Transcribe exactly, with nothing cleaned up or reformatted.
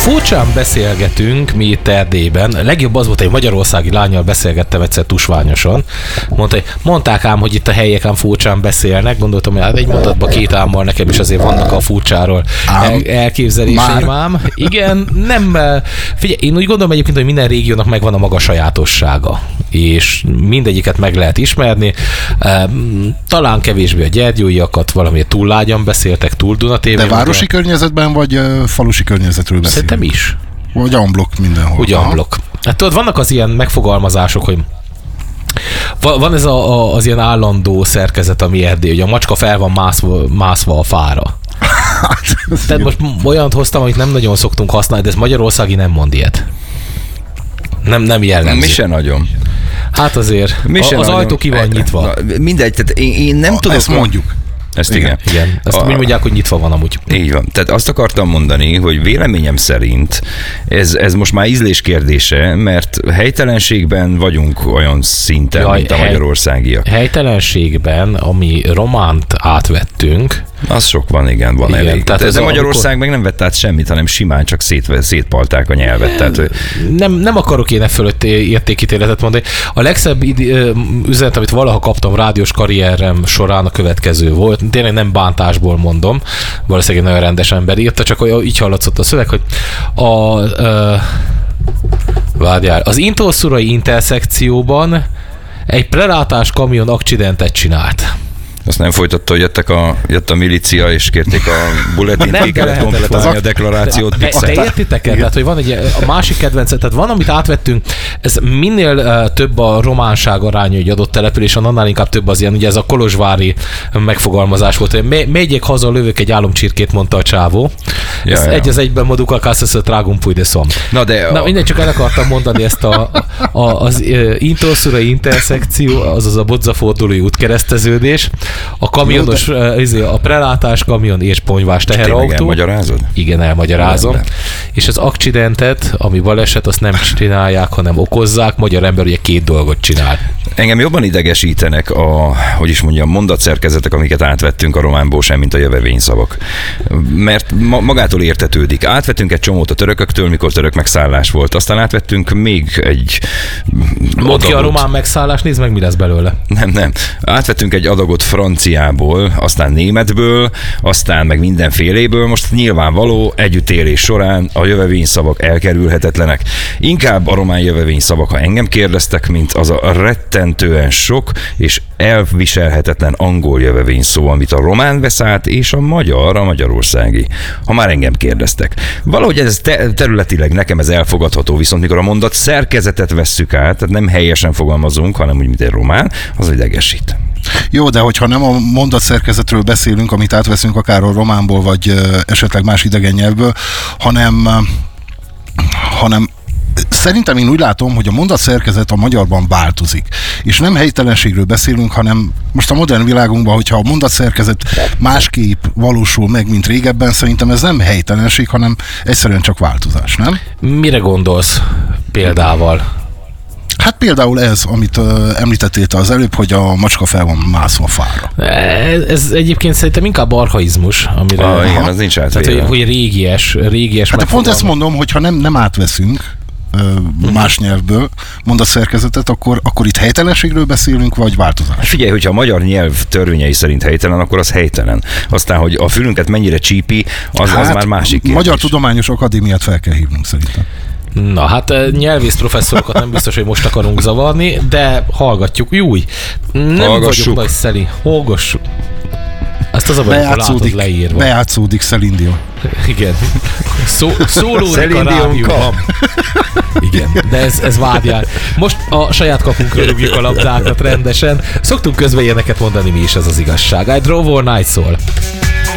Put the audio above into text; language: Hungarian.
Furcsán beszélgetünk mi itt Erdélyben. Legjobb az volt, hogy egy magyarországi lánnyal beszélgettem egyszer tusványosan. Mondta, hogy mondták ám, hogy itt a helyek ám furcsán beszélnek. Gondoltam, hogy hát egy mondatban két ámmal nekem is azért vannak a furcsáról el- elképzeléseim ám. Igen, nem. Figyelj, én úgy gondolom egyébként, hogy minden régiónak megvan a maga sajátossága. És mindegyiket meg lehet ismerni. Talán kevésbé a gyergyóiakat valami túl lágyan beszéltek, túl Dunatéven. De városi ugye? Környezetben, vagy uh, falusi környezetről beszélünk? Szerintem is. Vagy unblock mindenhol. Úgy unblock. Hát tudod, vannak az ilyen megfogalmazások, hogy van ez a, a, az ilyen állandó szerkezet, ami Erdély, hogy a macska fel van mászva, mászva a fára. Tehát most olyant hoztam, amit nem nagyon szoktunk használni, de ez magyarországi nem mond ilyet. Nem, nem jellemző. Mi se nagyon. Hát azért, a, az nagyon. Ajtó ki van nyitva. Na, mindegy, tehát én, én nem a, tudok... Ezt mondjuk. Ezt igen. igen. igen. Ezt a, úgy mondják, hogy nyitva van amúgy. Így van. Tehát azt akartam mondani, hogy véleményem szerint ez, ez most már ízlés kérdése, mert helytelenségben vagyunk olyan szinten, Jaj, mint a hely, magyarországiak. Helytelenségben, ami románt átvettünk, az sok van, igen, van igen, elég. Tehát ez, ez a Magyarország amikor... meg nem vett át semmit, hanem simán csak szét, szétpalták a nyelvet. Tehát, hogy... nem, nem akarok én e fölött értékítéletet mondani. A legszebb üzenet, amit valaha kaptam rádiós karrierem során, a következő volt. Tényleg nem bántásból mondom, valószínűleg nagyon rendes ember írta, csak így hallatszott a szöveg, hogy a, uh, várjál, az Intolszurai interszekcióban egy prelátás kamion accidentet csinált. Azt nem folytatta, hogy jöttek a, jött a milícia, és kérték a bulletint, ki kellett kompletálni a deklarációt. De, de értitek el? Tehát, hogy van egy a másik kedvenc, tehát van, amit átvettünk, ez minél uh, több a románság aránya egy adott településen, annál inkább több az ilyen, ugye ez a kolozsvári megfogalmazás volt, hogy megyek haza, lövök egy álomcsirkét, mondta a csávó. Ja, ja. Egy az egyben moduk a kászesző trágum púj de szom. Na, de Na, a... minden csak el akartam mondani ezt a, a, az uh, Intolszurai interszekció, azaz a bodzafordulói útkereszteződés, a kamionos, Jó, a prelátás kamion és ponyvás teherautó. Tényleg elmagyarázod? Igen, elmagyarázom. Nem, nem. És az accidentet, ami baleset, azt nem csinálják, hanem okozzák. Magyar ember ugye két dolgot csinál. Engem jobban idegesítenek a, hogy is mondjam, mondatszerkezetek, amiket átvettünk a románból, sem, mint a jövevényszavak. Mert ma, magától értetődik. Átvettünk egy csomót a törököktől, mikor török megszállás volt. Aztán átvettünk még egy Mondd ki a román megszállás, nézd meg, mi lesz belőle. Nem, nem. Átvettünk egy adagot franciából, aztán németből, aztán meg mindenféléből. Most nyilvánvaló együttélés során a jövevényszavak elkerülhetetlenek. Inkább a román jövevényszavak, ha engem kérdeztek, mint az a rettentően sok és elviselhetetlen angol jövevényszó, amit a román vesz át, és a magyar, a magyarországi. Ha már engem kérdeztek. Valahogy ez te- területileg nekem ez elfogadható, viszont mikor a mondat szerkezetet vesszük át, tehát nem helyesen fogalmazunk, hanem úgy, mint egy román, az idegesít. Jó, de hogyha nem a mondatszerkezetről beszélünk, amit átveszünk akár a románból, vagy uh, esetleg más idegen nyelvből, hanem, uh, hanem szerintem én úgy látom, hogy a mondatszerkezet a magyarban változik. És nem helytelenségről beszélünk, hanem most a modern világunkban, hogyha a mondatszerkezet másképp valósul meg, mint régebben, szerintem ez nem helytelenség, hanem egyszerűen csak változás, nem? Mire gondolsz példával? Hát például ez, amit uh, említettél az előbb, hogy a macska fel van mászva a fára. Ez, ez egyébként szerintem inkább archaizmus, amire... Ah, igen, az nincs átvéve. Tehát, hogy, hogy régies, régies hát pont ezt mondom, hogyha nem, nem átveszünk uh, más nyelvből mondatszerkezetet, akkor, akkor itt helytelenségről beszélünk, vagy változás? Figyelj, hogyha a magyar nyelv törvényei szerint helytelen, akkor az helytelen. Aztán, hogy a fülünket mennyire csípi, az, hát, az már másik kérdés. Magyar Tudományos Akadémiát fel kell hívnunk szerintem. Na, hát nyelvész professzorokat nem biztos, hogy most akarunk zavarni, de hallgatjuk. Júj, nem vagyunk nagy Szeli. Hallgassuk. Ezt az a baj, hogy látod leírva. Bejátszódik Celine Dion. Igen. Szó, szólódik a rádióban. Igen, de ez, ez vágyál. Most a saját kapunkra rúgjuk a labdákat rendesen. Szoktunk közben ilyeneket mondani mi is, ez az igazság. I drove all night szól.